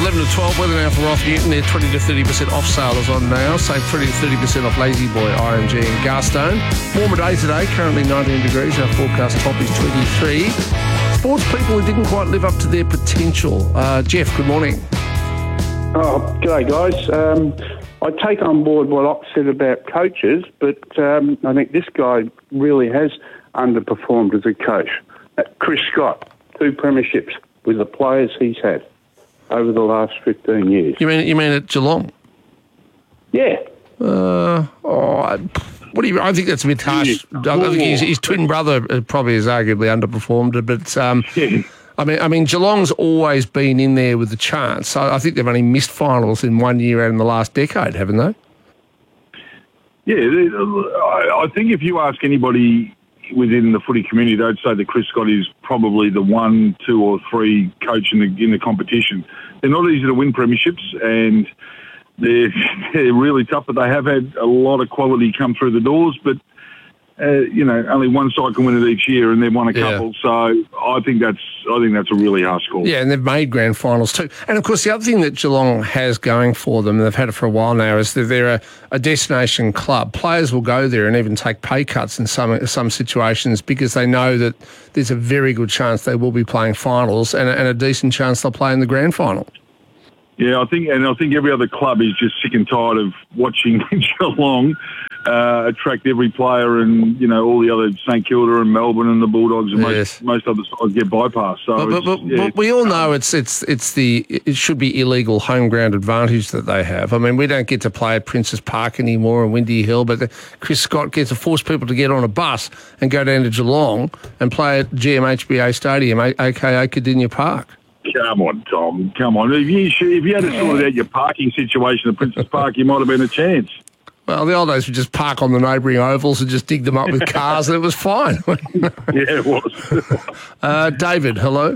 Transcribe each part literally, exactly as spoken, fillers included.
eleven to twelve, weather now for Roth Newton. They're twenty to thirty percent off sailors on now. Save twenty to thirty percent off Lazy Boy, I M G and Garstone. Warmer day today, currently nineteen degrees. Our forecast top is twenty-three. Sports people who didn't quite live up to their potential. Uh, Jeff, good morning. Oh, g'day guys. Um, I take on board what Ox said about coaches, but um, I think this guy really has underperformed as a coach. Uh, Chris Scott, two premierships with the players he's had over the last fifteen years. You mean you mean at Geelong? Yeah. Uh, oh, I, what do you? I think that's a bit harsh. I think his, his twin brother probably has arguably underperformed it, but um, Yeah. I mean, I mean, Geelong's always been in there with a chance. I, I think they've only missed finals in one year out in the last decade, haven't they? Yeah, I I think if you ask anybody within the footy community, they'd say that Chris Scott is probably the one, two, or three coach in the in the competition. They're not easy to win premierships, and they're they're really tough. But they have had a lot of quality come through the doors. But uh, you know, only one side can win it each year, and they've won a couple. Yeah. So I think that's I think that's a really harsh call. Yeah, and they've made grand finals too. And of course, the other thing that Geelong has going for them, and they've had it for a while now, is that they're a, a destination club. Players will go there and even take pay cuts in some some situations because they know that there's a very good chance they will be playing finals and a, and a decent chance they'll play in the grand final. Yeah, I think, and I think every other club is just sick and tired of watching Geelong uh, attract every player, and you know all the other St Kilda and Melbourne and the Bulldogs and Yes. most most other sides get bypassed. So, But, but, it's- but, yeah, but we all know it's it's it's the it should be illegal home ground advantage that they have. I mean, we don't get to play at Princes Park anymore and Windy Hill, but the, Chris Scott gets to force people to get on a bus and go down to Geelong and play at G M H B A Stadium, aka Cardinia Park. Come on, Tom. Come on. If you if you had to sort out your parking situation at Princes Park, you might have been a chance. Well, the old days would just park on the neighbouring ovals and just dig them up with cars, and it was fine. Yeah, it was. uh, David, hello.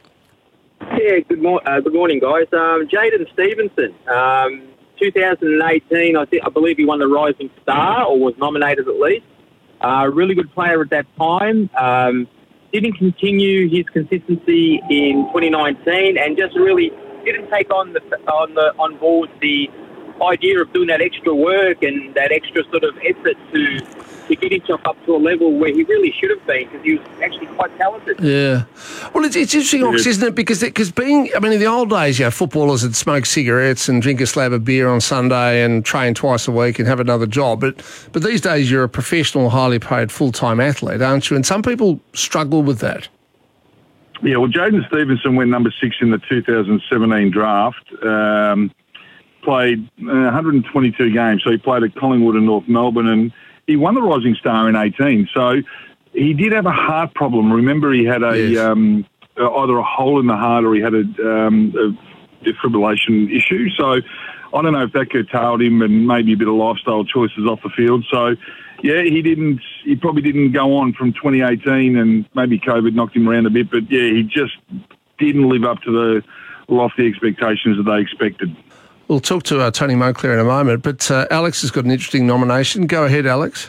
Yeah, good, mor- uh, good morning, guys. Um, Jaden Stevenson, um, two thousand eighteen, I, th- I believe he won the Rising Star, or was nominated at least. Uh, really good player at that time. Um, didn't continue his consistency in twenty nineteen, and just really didn't take on the on the on board the idea of doing that extra work and that extra sort of effort to to get himself up to a level where he really should have been, because he was actually quite talented. Yeah. Well, it's, it's interesting, Ox, isn't it? Because because being, I mean, in the old days, you know, footballers would smoke cigarettes and drink a slab of beer on Sunday and train twice a week and have another job. But but these days, you're a professional, highly paid, full-time athlete, aren't you? And some people struggle with that. Yeah, well, Jaden Stevenson went number six in the two thousand seventeen draft. Um, played uh, one hundred twenty-two games, so he played at Collingwood and North Melbourne, and he won the Rising Star in eighteen. So he did have a heart problem. Remember, he had a Yes. um, either a hole in the heart or he had a, um, a defibrillation issue. So I don't know if that curtailed him, and maybe a bit of lifestyle choices off the field. So yeah, he didn't. He probably didn't go on from twenty eighteen, and maybe COVID knocked him around a bit. But yeah, he just didn't live up to the lofty expectations that they expected. We'll talk to uh, Tony Moncler in a moment, but uh, Alex has got an interesting nomination. Go ahead, Alex.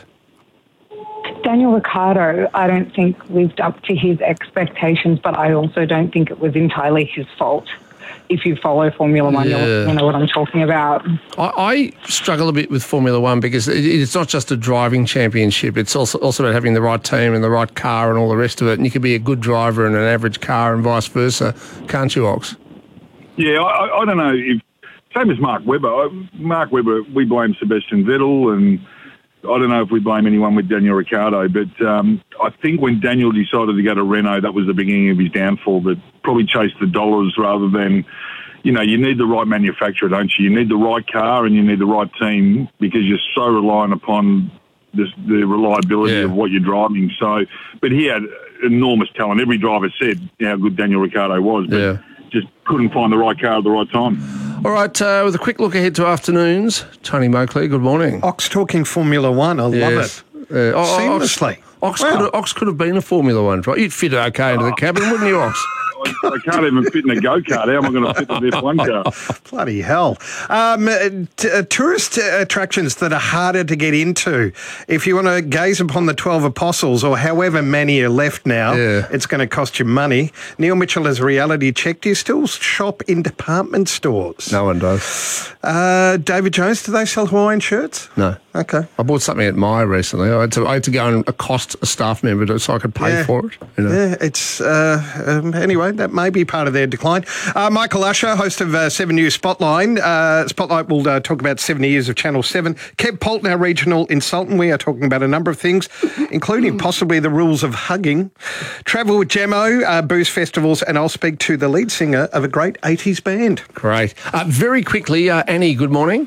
Daniel Ricciardo, I don't think lived up to his expectations, but I also don't think it was entirely his fault. If you follow Formula One, Yeah. you'll you know what I'm talking about. I, I struggle a bit with Formula One because it, it's not just a driving championship. It's also also about having the right team and the right car and all the rest of it. And you can be a good driver and an average car and vice versa, can't you, Ox? Yeah, I, I don't know if. Same as Mark Webber. Mark Webber, we blame Sebastian Vettel, and I don't know if we blame anyone with Daniel Ricciardo, but um, I think when Daniel decided to go to Renault, that was the beginning of his downfall, that probably chased the dollars rather than, you know, you need the right manufacturer, don't you? You need the right car and you need the right team, because you're so reliant upon this, the reliability Yeah. of what you're driving. So, but he had enormous talent. Every driver said how good Daniel Ricciardo was, but Yeah. just couldn't find the right car at the right time. All right, uh, with a quick look ahead to afternoons, Tony Moncler, good morning. Ox talking Formula One, I Yes. love it. Uh, oh, Seamlessly. Ox, Ox, Wow. could have, Ox could have been a Formula One driver. You'd fit okay into the cabin, wouldn't you, Ox? I, I can't even fit in a go-kart. How am I going to fit in an F one car? Bloody hell. Um, uh, t- uh, tourist uh, attractions that are harder to get into. If you want to gaze upon the twelve apostles or however many are left now, Yeah. it's going to cost you money. Neil Mitchell has reality checked. Do you still shop in department stores? No one does. Uh, David Jones, do they sell Hawaiian shirts? No. Okay. I bought something at Myer recently. I had to, I had to go and accost a staff member to, so I could pay Yeah. for it. You know. Yeah, it's uh, um, anyway. That may be part of their decline. Uh, Michael Usher, host of uh, Seven News Spotlight. Uh, Spotlight will uh, talk about seventy years of Channel Seven. Kev Polton, our regional consultant. We are talking about a number of things, including possibly the rules of hugging. Travel with Gemmo, uh, booze festivals, and I'll speak to the lead singer of a great eighties band. Great. Uh, very quickly, uh, Annie. Good morning.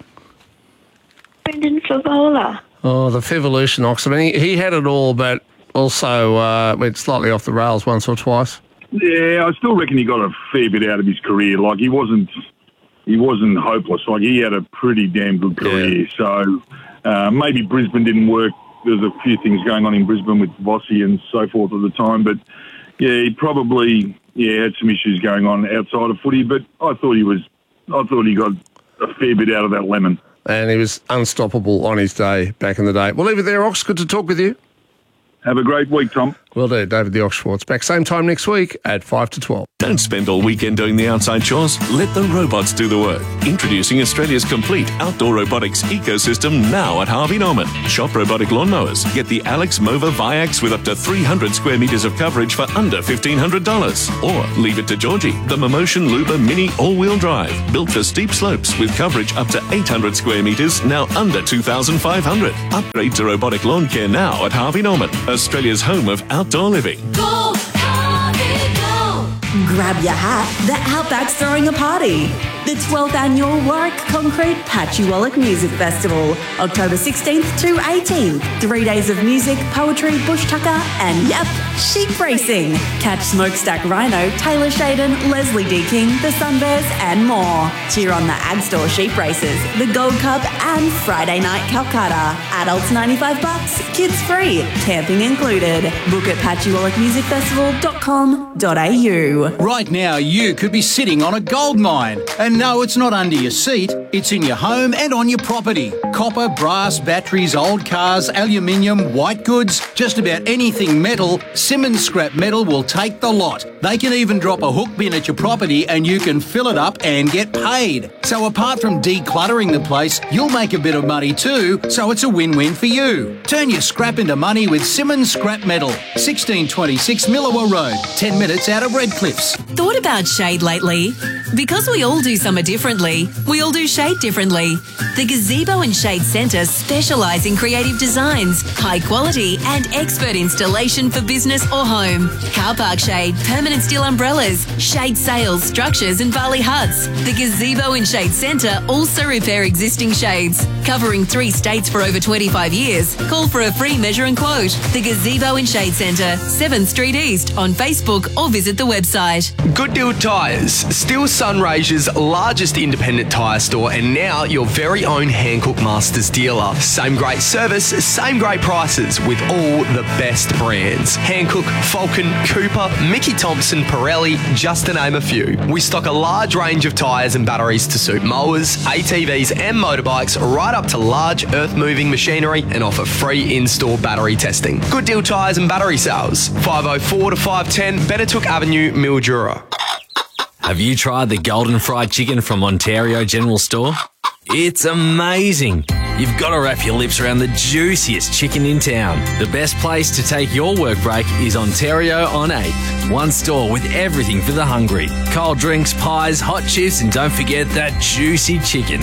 Brendan Favola. Oh, the Fevolution Ox. I mean, he, he had it all, but also uh, went slightly off the rails once or twice. Yeah, I still reckon he got a fair bit out of his career. Like, he wasn't he wasn't hopeless. Like, he had a pretty damn good career. Yeah. So uh, maybe Brisbane didn't work. There's a few things going on in Brisbane with Vossi and so forth at the time. But, yeah, he probably yeah had some issues going on outside of footy. But I thought he was, I thought he got a fair bit out of that lemon. And he was unstoppable on his day back in the day. We'll leave it there, Ox. Good to talk with you. Have a great week, Tom. Will do. David the Ox Schwartz. Back same time next week at five to twelve. Don't spend all weekend doing the outside chores. Let the robots do the work. Introducing Australia's complete outdoor robotics ecosystem now at Harvey Norman. Shop robotic lawnmowers. Get the Alex Mova Viax with up to three hundred square metres of coverage for under fifteen hundred dollars. Or leave it to Georgie, the Momotion Luba Mini all-wheel drive. Built for steep slopes with coverage up to eight hundred square metres, now under two thousand five hundred. Upgrade to robotic lawn care now at Harvey Norman, Australia's home of outdoor living. Go, Harvey, go! Grab your hat, the Outback's throwing a party. The twelfth Annual Warwick Concrete Patchy Wallach Music Festival, October sixteenth to eighteenth. Three days of music, poetry, bush tucker, and yep, sheep racing. Catch Smokestack Rhino, Taylor Shaden, Leslie D. King, the Sunbears, and more. Cheer on the Ag Store sheep races, the Gold Cup, and Friday Night Calcutta. Adults ninety-five bucks, kids free, camping included. Book at patchy wallach music festival dot com dot a u. Right now, you could be sitting on a gold mine. And no, it's not under your seat. It's in your home and on your property. Copper, brass, batteries, old cars, aluminium, white goods, just about anything metal, Simmons Scrap Metal will take the lot. They can even drop a hook bin at your property and you can fill it up and get paid. So apart from decluttering the place, you'll make a bit of money too, so it's a win-win for you. Turn your scrap into money with Simmons Scrap Metal. sixteen twenty-six Millawa Road, ten minutes out of Redcliffs. Thought about shade lately? Because we all do summer differently, we all do shade differently. The Gazebo and Shade Centre specialise in creative designs, high quality and expert installation for business or home. Car park shade, permanent steel umbrellas, shade sails, structures and Bali huts. The Gazebo and Shade Centre also repair existing shades. Covering three states for over twenty-five years. Call for a free measure and quote. The Gazebo and Shade Centre, seventh Street East on Facebook or visit the website. Good Deal Tyres, still Sunraysia's largest independent tyre store and now your very own Hankook Masters dealer. Same great service, same great prices with all the best brands. Hankook, Falcon, Cooper, Mickey Thompson, Pirelli, just to name a few. We stock a large range of tyres and batteries to suit mowers, A T Vs and motorbikes right up to large earth-moving machinery and offer free in-store battery testing. Good Deal Tyres and Battery Sales, five oh four to five ten Benetook Avenue, Mildura. Have you tried the Golden Fried Chicken from Ontario General Store? It's amazing. You've got to wrap your lips around the juiciest chicken in town. The best place to take your work break is Ontario on eighth. One store with everything for the hungry. Cold drinks, pies, hot chips, and don't forget that juicy chicken.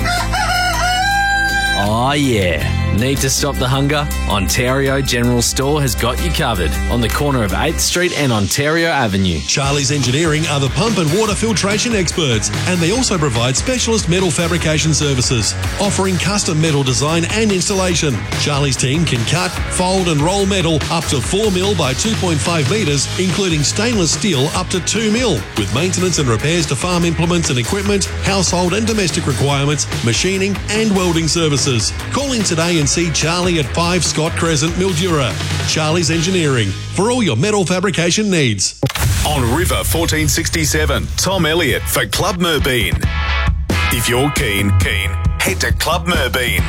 Oh yeah. Need to stop the hunger? Ontario General Store has got you covered on the corner of eighth Street and Ontario Avenue. Charlie's Engineering are the pump and water filtration experts, and they also provide specialist metal fabrication services, offering custom metal design and installation. Charlie's team can cut, fold and roll metal up to four mil by two point five metres, including stainless steel up to two mil, with maintenance and repairs to farm implements and equipment, household and domestic requirements, machining and welding services. Call in today and see Charlie at five Scott Crescent, Mildura. Charlie's Engineering, for all your metal fabrication needs. On River fourteen sixty-seven, Tom Elliott for Club Merbeen. If you're keen, keen, head to Club Merbeen.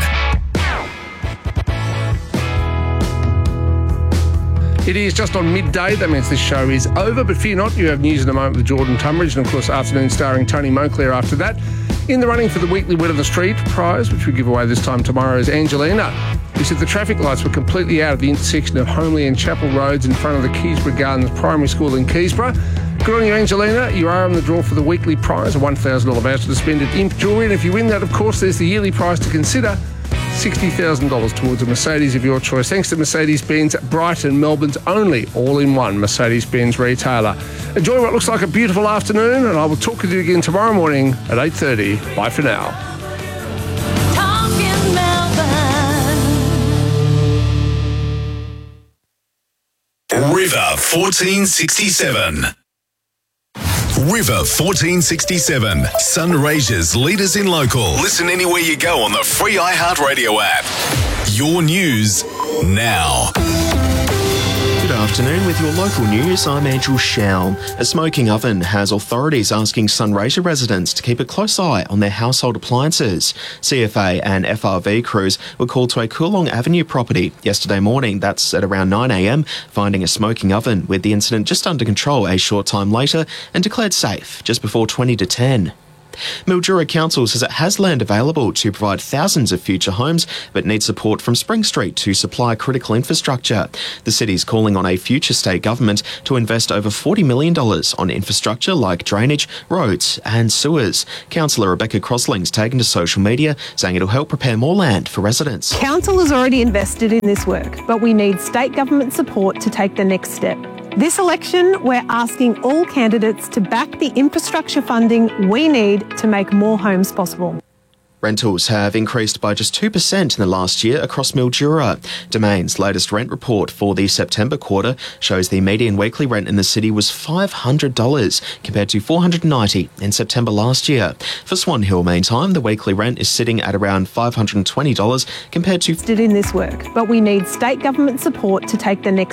It is just on midday. That means this show is over. But fear not, you have news in a moment with Jordan Tumridge and, of course, Afternoon starring Tony Monclair after that. In the running for the weekly Word of the Street prize, which we give away this time tomorrow, is Angelina, who said the traffic lights were completely out at the intersection of Homely and Chapel Roads in front of the Keysborough Gardens Primary School in Keysborough. Good on you, Angelina. You are on the draw for the weekly prize, a one thousand dollars voucher to spend at Imp Jewellery. And if you win that, of course, there's the yearly prize to consider, sixty thousand dollars towards a Mercedes of your choice. Thanks to Mercedes-Benz Brighton, Melbourne's only all-in-one Mercedes-Benz retailer. Enjoy what looks like a beautiful afternoon, and I will talk with you again tomorrow morning at eight thirty. Bye for now. River fourteen sixty-seven. River fourteen sixty-seven, Sunraysia's leaders in local. Listen anywhere you go on the free iHeartRadio app. Your news now. Good afternoon. With your local news, I'm Andrew Shao. A smoking oven has authorities asking Sunraysia residents to keep a close eye on their household appliances. C F A and F R V crews were called to a Coolong Avenue property yesterday morning, that's at around nine a m, finding a smoking oven, with the incident just under control a short time later and declared safe just before twenty to ten. Mildura Council says it has land available to provide thousands of future homes, but needs support from Spring Street to supply critical infrastructure. The city's calling on a future state government to invest over forty million dollars on infrastructure like drainage, roads and sewers. Councillor Rebecca Crosling's taken to social media, saying it'll help prepare more land for residents. Council has already invested in this work, but we need state government support to take the next step. This election, we're asking all candidates to back the infrastructure funding we need to make more homes possible. Rentals have increased by just two percent in the last year across Mildura. Domain's latest rent report for the September quarter shows the median weekly rent in the city was five hundred dollars compared to four hundred ninety dollars in September last year. For Swan Hill, meantime, the weekly rent is sitting at around five hundred twenty dollars compared to... ...in this work, but we need state government support to take the next